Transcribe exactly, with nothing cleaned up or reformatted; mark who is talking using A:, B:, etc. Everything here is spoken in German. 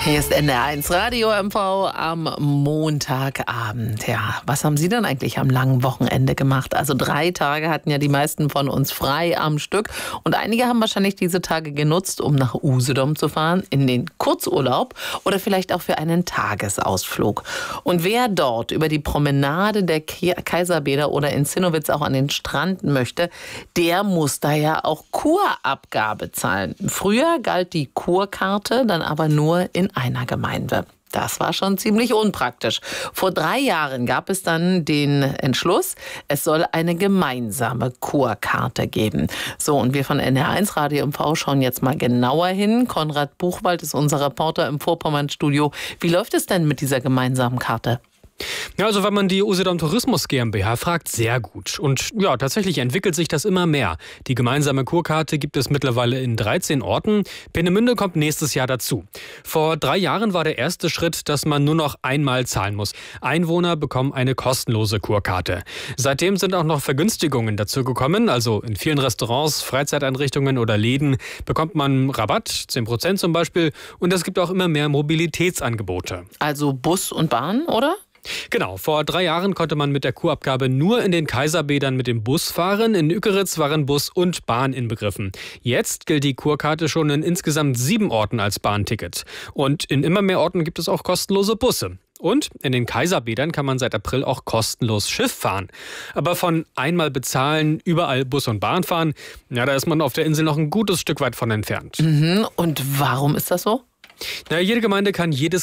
A: Hier ist N D R eins Radio M V am Montagabend. Ja, was haben Sie denn eigentlich am langen Wochenende gemacht? Also drei Tage hatten ja die meisten von uns frei am Stück. Und einige haben wahrscheinlich diese Tage genutzt, um nach Usedom zu fahren, in den Kurzurlaub oder vielleicht auch für einen Tagesausflug. Und wer dort über die Promenade der Kaiserbäder oder in Zinnowitz auch an den Strand möchte, der muss da ja auch Kurabgabe zahlen. Früher galt die Kurkarte dann aber nur in einer Gemeinde. Das war schon ziemlich unpraktisch. Vor drei Jahren gab es dann den Entschluss, es soll eine gemeinsame Kurkarte geben. So, und wir von N D R eins Radio M V schauen jetzt mal genauer hin. Konrad Buchwald ist unser Reporter im Vorpommern-Studio. Wie läuft es denn mit dieser gemeinsamen Karte?
B: Ja, also wenn man die Usedom Tourismus GmbH fragt, sehr gut. Und ja, tatsächlich entwickelt sich das immer mehr. Die gemeinsame Kurkarte gibt es mittlerweile in dreizehn Orten. Peenemünde kommt nächstes Jahr dazu. Vor drei Jahren war der erste Schritt, dass man nur noch einmal zahlen muss. Einwohner bekommen eine kostenlose Kurkarte. Seitdem sind auch noch Vergünstigungen dazu gekommen. Also in vielen Restaurants, Freizeiteinrichtungen oder Läden bekommt man Rabatt, zehn Prozent zum Beispiel. Und es gibt auch immer mehr Mobilitätsangebote.
A: Also Bus und Bahn, oder?
B: Genau, vor drei Jahren konnte man mit der Kurabgabe nur in den Kaiserbädern mit dem Bus fahren. In Ückeritz waren Bus und Bahn inbegriffen. Jetzt gilt die Kurkarte schon in insgesamt sieben Orten als Bahnticket. Und in immer mehr Orten gibt es auch kostenlose Busse. Und in den Kaiserbädern kann man seit April auch kostenlos Schiff fahren. Aber von einmal bezahlen, überall Bus und Bahn fahren, ja, da ist man auf der Insel noch ein gutes Stück weit von entfernt.
A: Mhm. Und warum ist das so?
B: Na, jede Gemeinde kann jedes